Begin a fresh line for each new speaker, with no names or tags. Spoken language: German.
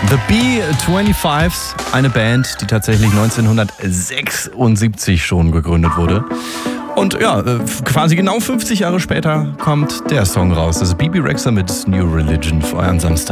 The B-25s, eine Band, die tatsächlich 1976 schon gegründet wurde. Und ja, quasi genau 50 Jahre später kommt der Song raus. Das ist Bebe Rexha mit New Religion für euren Samstag.